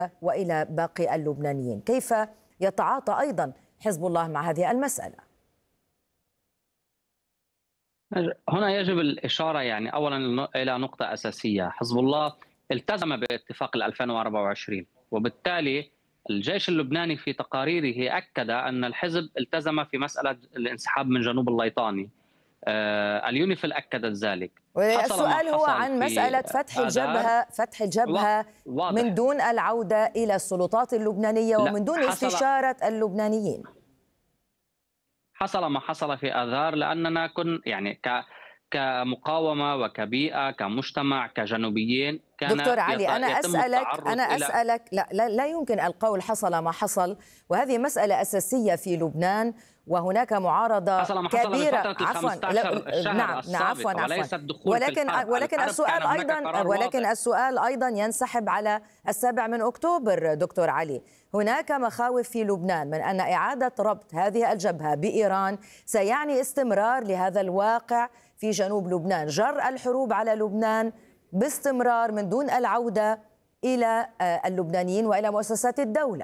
وإلى باقي اللبنانيين. كيف يتعاطى أيضا حزب الله مع هذه المسألة؟ هنا يجب الإشارة أولا إلى نقطة أساسية. حزب الله التزم باتفاق 2024، وبالتالي الجيش اللبناني في تقاريره أكد أن الحزب التزم في مسألة الانسحاب من جنوب الليطاني. اليونيفيل أكدت ذلك. السؤال هو عن مسألة فتح الجبهة من دون العودة إلى السلطات اللبنانية ومن دون استشارة اللبنانيين. حصل ما حصل في آذار لأننا كمقاومة وكبيئة كمجتمع كجنوبيين كان دكتور علي، أنا أسألك لا يمكن القول حصل ما حصل، وهذه مسألة أساسية في لبنان، وهناك معارضة كبيرة. عفوا ولكن السؤال أيضا ينسحب على 7 أكتوبر. دكتور علي، هناك مخاوف في لبنان من أن إعادة ربط هذه الجبهة بإيران سيعني استمرار لهذا الواقع في جنوب لبنان، جر الحروب على لبنان باستمرار من دون العودة إلى اللبنانيين وإلى مؤسسات الدولة.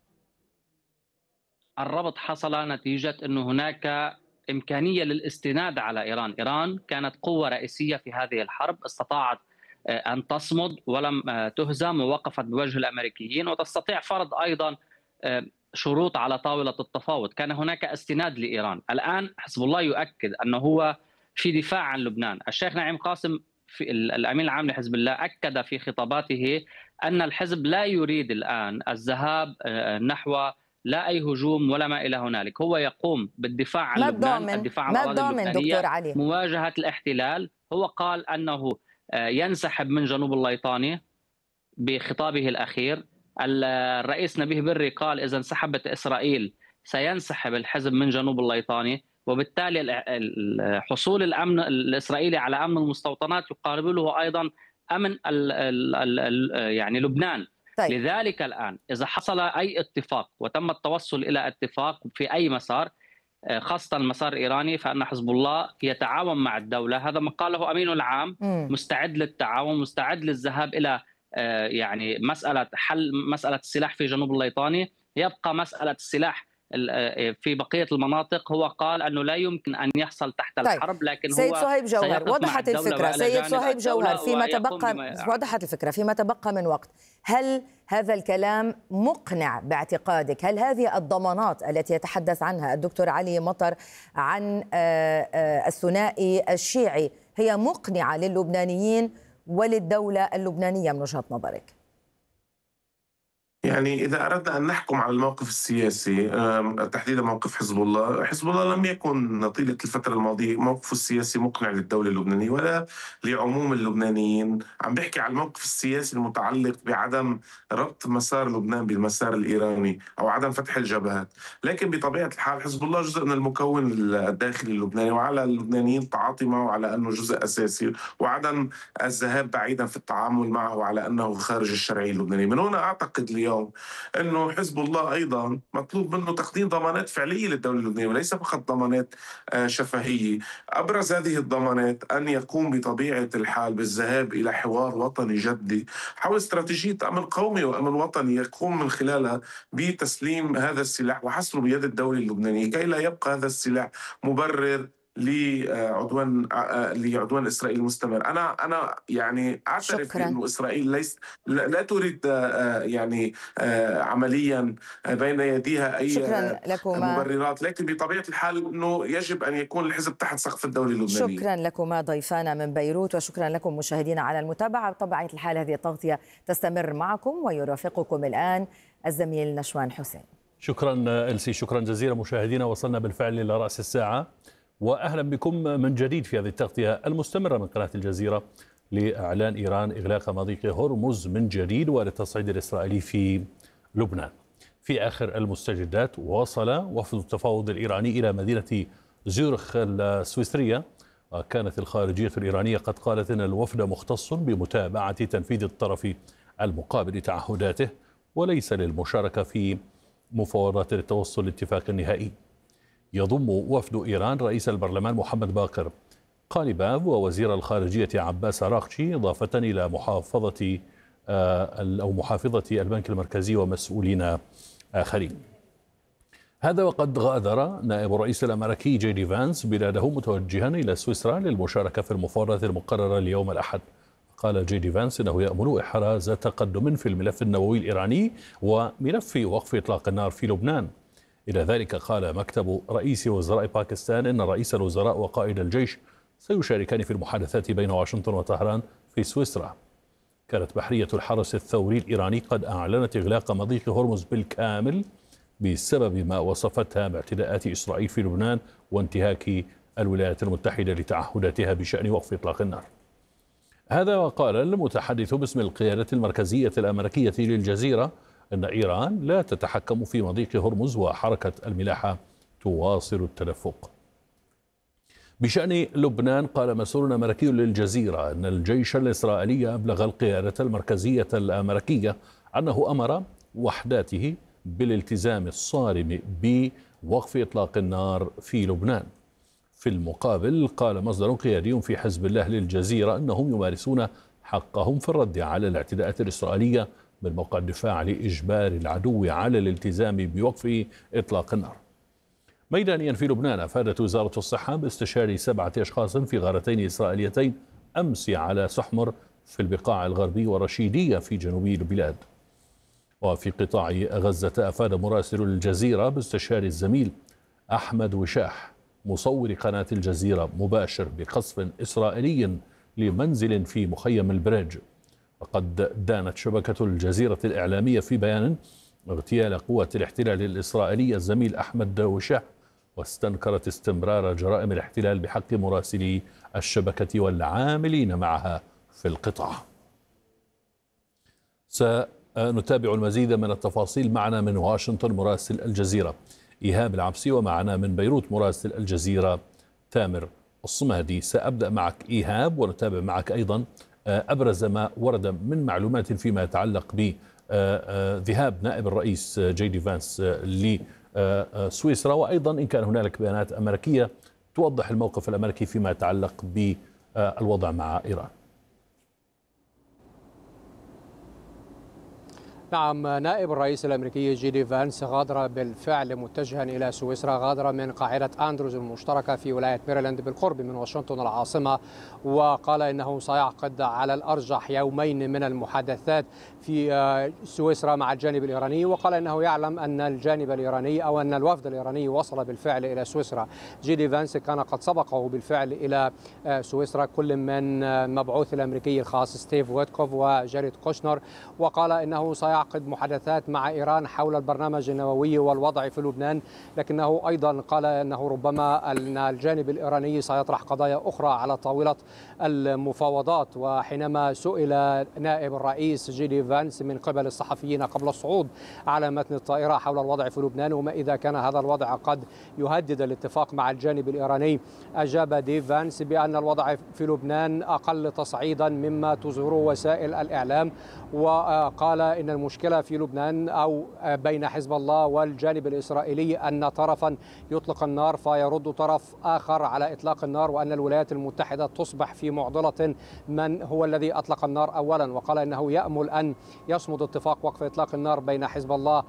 الربط حصل نتيجة أن هناك إمكانية للاستناد على إيران. إيران كانت قوة رئيسية في هذه الحرب، استطاعت أن تصمد ولم تهزم ووقفت بوجه الأمريكيين، وتستطيع فرض أيضا شروط على طاولة التفاوض. كان هناك استناد لإيران. الآن حزب الله يؤكد أنه هو في دفاع عن لبنان. الشيخ نعيم قاسم الأمين العام لحزب الله أكد في خطاباته أن الحزب لا يريد الآن الذهاب نحو لا أي هجوم ولا ما إلى هنالك. هو يقوم بالدفاع عن لبنان، الدفاع عن الأراضي اللبنانية، مواجهة الاحتلال. هو قال أنه ينسحب من جنوب الليطاني بخطابه الأخير. الرئيس نبيه بري قال إذا انسحبت إسرائيل سينسحب الحزب من جنوب الليطاني، وبالتالي حصول الأمن الإسرائيلي على أمن المستوطنات يقاربه أيضا أمن لبنان. طيب. لذلك الآن إذا حصل أي اتفاق وتم التوصل إلى اتفاق في أي مسار، خاصة المسار الإيراني، فإن حزب الله يتعاون مع الدولة. هذا ما قاله أمينه العام، مستعد للتعاون، مستعد للذهاب إلى مسألة حل مسألة السلاح في جنوب الليطاني. يبقى مسألة السلاح في بقية المناطق. هو قال أنه لا يمكن أن يحصل تحت الحرب، لكن سيد صهيب جوهر، وضحت الفكرة. سيد صهيب جوهر، وضحت الفكرة فيما تبقى من وقت. هل هذا الكلام مقنع باعتقادك؟ هل هذه الضمانات التي يتحدث عنها الدكتور علي مطر عن الثنائي الشيعي هي مقنعة للبنانيين وللدولة اللبنانية من وجهة نظرك؟ إذا أردنا أن نحكم على الموقف السياسي، تحديدا موقف حزب الله لم يكن طيلة الفترة الماضية موقفه السياسي مقنع للدولة اللبنانية ولا لعموم اللبنانيين. عم بحكي على الموقف السياسي المتعلق بعدم ربط مسار لبنان بالمسار الإيراني أو عدم فتح الجبهات. لكن بطبيعة الحال حزب الله جزء من المكون الداخلي اللبناني، وعلى اللبنانيين التعاطي معه على أنه جزء أساسي، وعدم الذهاب بعيدا في التعامل معه على أنه خارج الشرعية اللبنانية. من هنا أعتقد اليوم أنه حزب الله أيضا مطلوب منه تقديم ضمانات فعلية للدولة اللبنانية وليس فقط ضمانات شفهية. أبرز هذه الضمانات أن يقوم بطبيعة الحال بالذهاب إلى حوار وطني جدي حول استراتيجية أمن قومي وأمن وطني يقوم من خلالها بتسليم هذا السلاح وحصره بيد الدولة اللبنانية كي لا يبقى هذا السلاح مبرر لعدوان إسرائيل المستمر. أنا أعترف أن إسرائيل لا تريد عمليا بين يديها أي مبررات، لكن بطبيعة الحال أنه يجب أن يكون الحزب تحت سقف الدولة اللبنانية. شكرا لكما ضيفانا من بيروت، وشكرا لكم مشاهدينا على المتابعة. بطبيعة الحال هذه التغطية تستمر معكم، ويرافقكم الآن الزميل نشوان حسين. شكرا ألسي، شكرا جزيلا. مشاهدينا وصلنا بالفعل إلى رأس الساعة، وأهلا بكم من جديد في هذه التغطية المستمرة من قناة الجزيرة لإعلان إيران إغلاق مضيق هرمز من جديد وللتصعيد الإسرائيلي في لبنان. في آخر المستجدات وصل وفد التفاوض الإيراني إلى مدينة زيورخ السويسرية، وكانت الخارجية الإيرانية قد قالت أن الوفد مختص بمتابعة تنفيذ الطرف المقابل تعهداته وليس للمشاركة في مفاوضات التوصل لاتفاق النهائي. يضم وفد إيران رئيس البرلمان محمد باقر قالباف ووزير الخارجية عباس عراقچي، إضافة إلى محافظة أو محافظة البنك المركزي ومسؤولين آخرين. هذا وقد غادر نائب الرئيس الأمريكي جي دي فانس بلاده متوجها إلى سويسرا للمشاركة في المفاوضات المقررة اليوم الأحد. قال جي دي فانس إنه يأمل إحراز تقدم في الملف النووي الإيراني وملف وقف إطلاق النار في لبنان. إلى ذلك قال مكتب رئيس وزراء باكستان إن رئيس الوزراء وقائد الجيش سيشاركان في المحادثات بين واشنطن وطهران في سويسرا. كانت بحرية الحرس الثوري الإيراني قد أعلنت إغلاق مضيق هرمز بالكامل بسبب ما وصفتها باعتداءات إسرائيل في لبنان وانتهاك الولايات المتحدة لتعهداتها بشأن وقف إطلاق النار. هذا وقال المتحدث باسم القيادة المركزية الأمريكية للجزيرة أن إيران لا تتحكم في مضيق هرمز وحركة الملاحة تواصل التدفق. بشأن لبنان قال مسؤول أمريكي للجزيرة أن الجيش الإسرائيلي أبلغ القيادة المركزية الأمريكية أنه أمر وحداته بالالتزام الصارم بوقف إطلاق النار في لبنان. في المقابل قال مصدر قيادي في حزب الله للجزيرة أنهم يمارسون حقهم في الرد على الاعتداءات الإسرائيلية من موقع الدفاع لإجبار العدو على الالتزام بوقف إطلاق النار. ميدانيا في لبنان أفادت وزارة الصحة باستشهاد 7 أشخاص في غارتين إسرائيليتين أمس على سحمر في البقاع الغربي ورشيدية في جنوب البلاد. وفي قطاع غزة أفاد مراسل الجزيرة باستشهاد الزميل أحمد وشاح مصور قناة الجزيرة مباشر بقصف إسرائيلي لمنزل في مخيم البريج. وقد دانت شبكة الجزيرة الإعلامية في بيان اغتيال قوات الاحتلال الإسرائيلي الزميل أحمد وشاح، واستنكرت استمرار جرائم الاحتلال بحق مراسلي الشبكة والعاملين معها في القطاع. سنتابع المزيد من التفاصيل. معنا من واشنطن مراسل الجزيرة إيهاب العبسي، ومعنا من بيروت مراسل الجزيرة تامر الصمادي. سأبدأ معك إيهاب ونتابع معك أيضا أبرز ما ورد من معلومات فيما يتعلق بذهاب نائب الرئيس جي دي فانس لسويسرا، وأيضا إن كان هنالك بيانات أمريكية توضح الموقف الأمريكي فيما يتعلق بالوضع مع إيران. نعم، نائب الرئيس الأمريكي جي دي فانس غادر بالفعل متجها إلى سويسرا. غادر من قاعدة أندروز المشتركة في ولاية ميريلاند بالقرب من واشنطن العاصمة، وقال إنه سيعقد على الأرجح يومين من المحادثات في سويسرا مع الجانب الإيراني. وقال إنه يعلم أن الجانب الإيراني أو أن الوفد الإيراني وصل بالفعل إلى سويسرا. جي دي فانس كان قد سبقه بالفعل إلى سويسرا كل من مبعوث الأمريكي الخاص ستيف ويتكوف وجاريد كوشنر، وقال إنه سيعقد محادثات مع إيران حول البرنامج النووي والوضع في لبنان، لكنه أيضا قال أنه ربما أن الجانب الإيراني سيطرح قضايا أخرى على طاولة المفاوضات. وحينما سئل نائب الرئيس جي دي فانس من قبل الصحفيين قبل الصعود على متن الطائرة حول الوضع في لبنان وما إذا كان هذا الوضع قد يهدد الاتفاق مع الجانب الإيراني، أجاب دي فانس بأن الوضع في لبنان أقل تصعيدا مما تظهره وسائل الإعلام، وقال إن المشكلة في لبنان أو بين حزب الله والجانب الإسرائيلي أن طرفا يطلق النار فيرد طرف آخر على إطلاق النار، وأن الولايات المتحدة تصبح في معضلة من هو الذي أطلق النار أولا. وقال إنه يأمل أن يصمد اتفاق وقف إطلاق النار بين حزب الله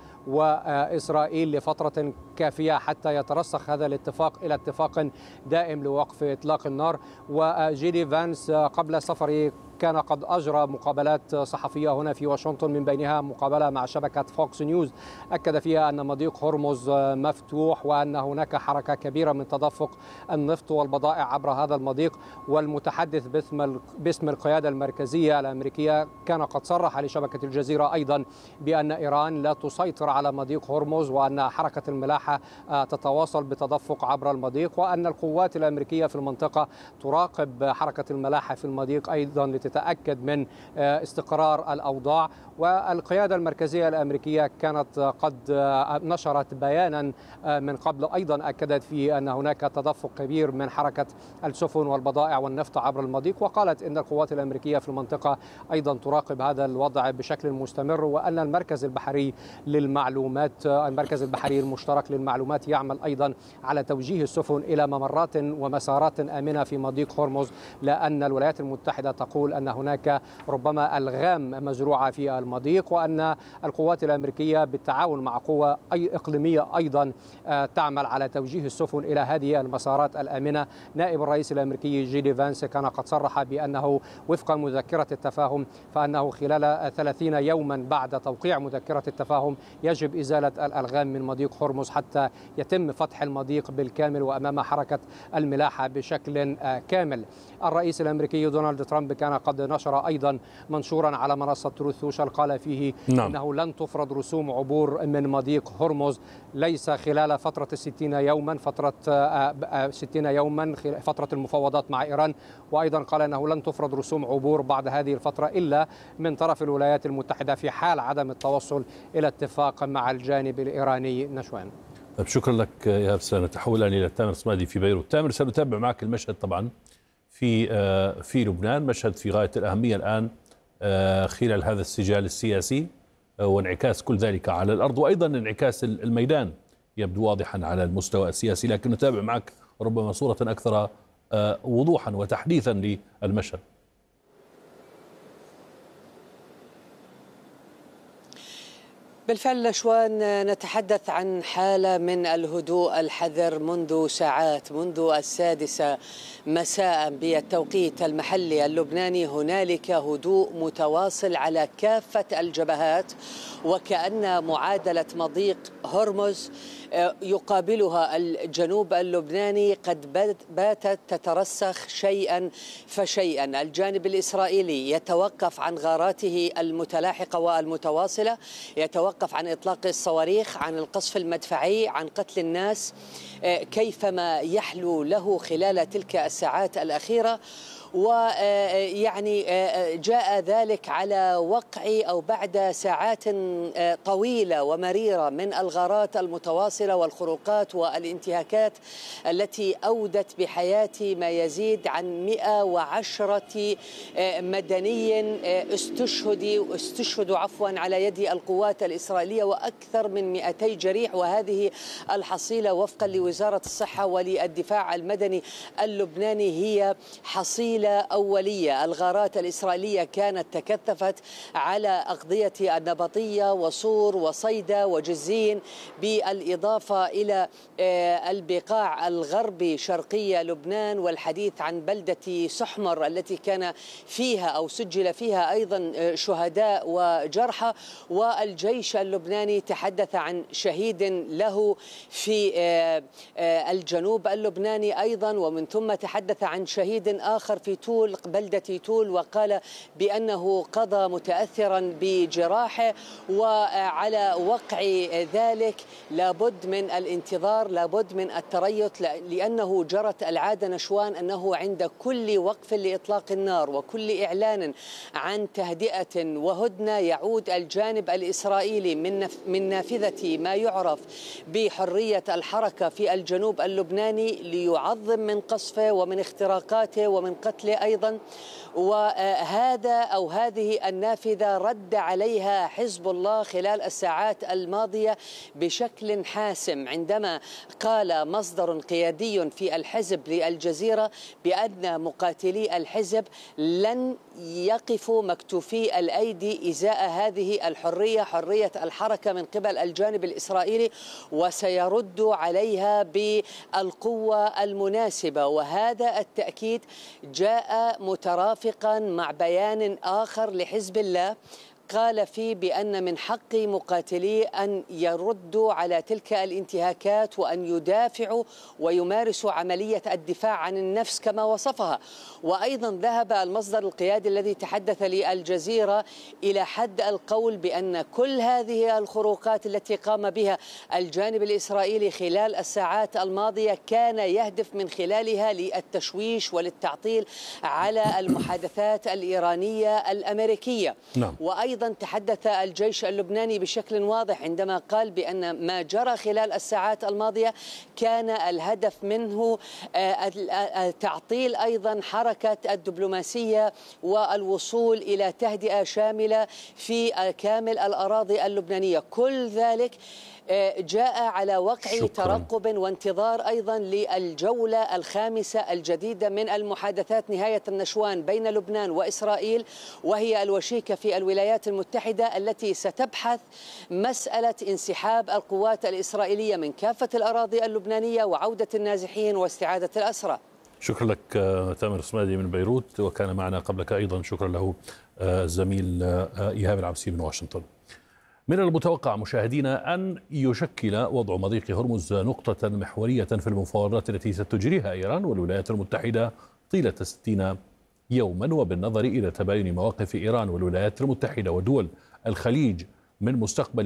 وإسرائيل لفترة كافية حتى يترسخ هذا الاتفاق إلى اتفاق دائم لوقف إطلاق النار. وجي دي فانس قبل سفره كان قد أجرى مقابلات صحفية هنا في واشنطن، من بينها مقابلة مع شبكة فوكس نيوز أكد فيها أن مضيق هرمز مفتوح وأن هناك حركة كبيرة من تدفق النفط والبضائع عبر هذا المضيق. والمتحدث باسم القيادة المركزية الأمريكية كان قد صرح لشبكة الجزيرة أيضا بأن إيران لا تسيطر على مضيق هرمز، وأن حركة الملاحة تتواصل بتدفق عبر المضيق، وأن القوات الأمريكية في المنطقة تراقب حركة الملاحة في المضيق أيضا لتتأكد من استقرار الأوضاع. والقيادة المركزية الأمريكية كانت قد نشرت بيانا من قبل أيضا أكدت فيه أن هناك تدفق كبير من حركة السفن والبضائع والنفط عبر المضيق، وقالت إن القوات الأمريكية في المنطقة أيضا تراقب هذا الوضع بشكل مستمر، وأن المركز البحري للمعلومات المركز البحري المشترك للمعلومات يعمل أيضا على توجيه السفن إلى ممرات ومسارات آمنة في مضيق هرمز، لأن الولايات المتحدة تقول بأن هناك ربما ألغام مزروعة في المضيق، وأن القوات الأمريكية بالتعاون مع قوى إقليمية أيضا تعمل على توجيه السفن إلى هذه المسارات الآمنة. نائب الرئيس الأمريكي جيدي فانس كان قد صرح بأنه وفق مذكرة التفاهم فأنه خلال 30 يوما بعد توقيع مذكرة التفاهم يجب إزالة الألغام من مضيق هرمز حتى يتم فتح المضيق بالكامل وأمام حركة الملاحة بشكل كامل. الرئيس الأمريكي دونالد ترامب كان قد نشر أيضا منشورا على منصة تروث سوشيال قال فيه أنه لن تفرض رسوم عبور من مضيق هرمز، ليس خلال فترة 60 يوما، فترة المفاوضات مع إيران، وأيضا قال أنه لن تفرض رسوم عبور بعد هذه الفترة إلا من طرف الولايات المتحدة في حال عدم التوصل إلى اتفاق مع الجانب الإيراني. نشوان. شكرا لك يا سنتحول إلى تامر صمادي في بيروت. تامر، سنتابع معك المشهد طبعا في لبنان، مشهد في غاية الأهمية الآن خلال هذا السجال السياسي وانعكاس كل ذلك على الأرض، وأيضا انعكاس الميدان يبدو واضحا على المستوى السياسي، لكن نتابع معك ربما صورة أكثر وضوحا وتحديثا للمشهد. بالفعل نشوان، نتحدث عن حالة من الهدوء الحذر منذ ساعات، منذ 6 مساء بالتوقيت المحلي اللبناني. هنالك هدوء متواصل على كافة الجبهات، وكأن معادلة مضيق هرمز يقابلها الجنوب اللبناني قد باتت تترسخ شيئا فشيئا. الجانب الإسرائيلي يتوقف عن غاراته المتلاحقة والمتواصلة، يتوقف عن إطلاق الصواريخ، عن القصف المدفعي، عن قتل الناس كيفما يحلو له خلال تلك الساعات الأخيرة. ويعني جاء ذلك على وقع أو بعد ساعات طويلة ومريرة من الغارات المتواصلة والخروقات والانتهاكات التي أودت بحياة ما يزيد عن 110 مدني استشهدوا على يد القوات الإسرائيلية، وأكثر من 200 جريح. وهذه الحصيلة وفقا لوزارة الصحة وللدفاع المدني اللبناني هي حصيلة أولية. الغارات الإسرائيلية كانت تكثفت على أقضية النبطية وصور وصيدا وجزين، بالإضافة إلى البقاع الغربي شرقي لبنان، والحديث عن بلدة سحمر التي كان فيها أو سجل فيها أيضا شهداء وجرحى. والجيش اللبناني تحدث عن شهيد له في الجنوب اللبناني أيضا، ومن ثم تحدث عن شهيد آخر في تول، بلدة تول، وقال بأنه قضى متأثرا بجراحه. وعلى وقع ذلك لابد من الانتظار، لابد من التريث، لأنه جرت العادة نشوان أنه عند كل وقف لإطلاق النار وكل إعلان عن تهدئة وهدنة يعود الجانب الإسرائيلي من نافذة ما يعرف بحرية الحركة في الجنوب اللبناني ليعظم من قصفه ومن اختراقاته ومن قتله أيضا. هذه النافذة رد عليها حزب الله خلال الساعات الماضية بشكل حاسم، عندما قال مصدر قيادي في الحزب للجزيرة بأن مقاتلي الحزب لن يقفوا مكتوفي الأيدي إزاء هذه الحرية، حرية الحركة من قبل الجانب الإسرائيلي، وسيردوا عليها بالقوة المناسبة. وهذا التأكيد جاء مترافقا مع بيان آخر لحزب الله قال فيه بأن من حق مقاتلي أن يردوا على تلك الانتهاكات وأن يدافعوا ويمارسوا عملية الدفاع عن النفس كما وصفها. وأيضا ذهب المصدر القيادي الذي تحدث للجزيرة إلى حد القول بأن كل هذه الخروقات التي قام بها الجانب الإسرائيلي خلال الساعات الماضية كان يهدف من خلالها للتشويش وللتعطيل على المحادثات الإيرانية الأمريكية. وأيضا تحدث الجيش اللبناني بشكل واضح عندما قال بأن ما جرى خلال الساعات الماضية كان الهدف منه تعطيل أيضا حركة الدبلوماسية والوصول إلى تهدئة شاملة في كامل الأراضي اللبنانية. كل ذلك جاء على وقع ترقب وانتظار أيضا للجولة الخامسة الجديدة من المحادثات نهاية النشوان بين لبنان وإسرائيل، وهي الوشيكة في الولايات المتحدة التي ستبحث مسألة انسحاب القوات الإسرائيلية من كافة الأراضي اللبنانية وعودة النازحين واستعادة الأسرى. شكرا لك تامر الصمادي من بيروت، وكان معنا قبلك أيضا شكرا له الزميل إيهاب العبسي من واشنطن. من المتوقع مشاهدينا أن يشكل وضع مضيق هرمز نقطة محورية في المفاوضات التي ستجريها إيران والولايات المتحدة طيلة 60 يوما، وبالنظر إلى تباين مواقف إيران والولايات المتحدة ودول الخليج من مستقبل